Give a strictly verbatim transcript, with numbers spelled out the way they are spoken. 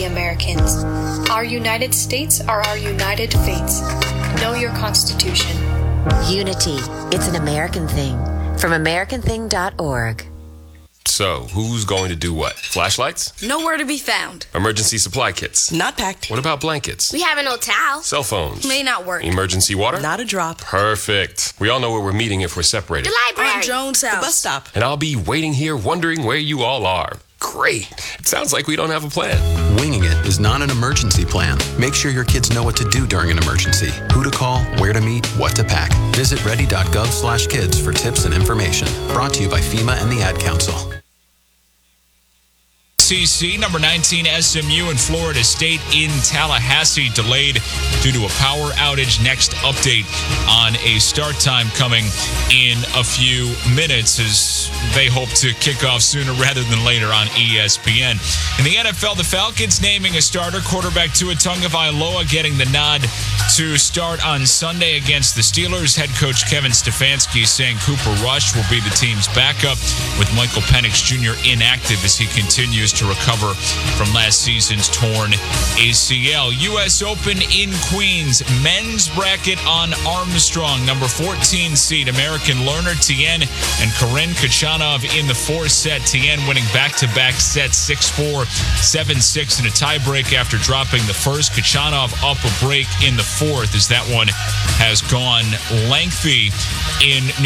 Americans. Our United States are our united fates. Know your Constitution. Unity. It's an American thing. From American thing dot org. So, who's going to do what? Flashlights? Nowhere to be found. Emergency supply kits? Not packed. What about blankets? We have an old towel. Cell phones? May not work. Emergency water? Not a drop. Perfect. We all know where we're meeting if we're separated. The library. On Jones' house. The bus stop. And I'll be waiting here wondering where you all are. Great. It sounds like we don't have a plan. Winging it is not an emergency plan. Make sure your kids know what to do during an emergency, who to call, where to meet, what to pack. Visit ready.gov slash kids for tips and information. Brought to you by FEMA and the Ad Council. S E C, number nineteen S M U and Florida State in Tallahassee delayed due to a power outage. Next update on a start time coming in a few minutes as they hope to kick off sooner rather than later on E S P N. In the N F L, the Falcons naming a starter. Quarterback Tua Tagovailoa getting the nod to start on Sunday against the Steelers. Head coach Kevin Stefanski saying Cooper Rush will be the team's backup, with Michael Penix Junior inactive as he continues to recover from last season's torn A C L. U S Open in Queens. Men's bracket on Armstrong. Number fourteen seed American Lerner Tien and Karen Khachanov in the fourth set. Tien winning back-to-back sets six four, seven six in a tiebreak after dropping the first. Khachanov up a break in the fourth as that one has gone lengthy in New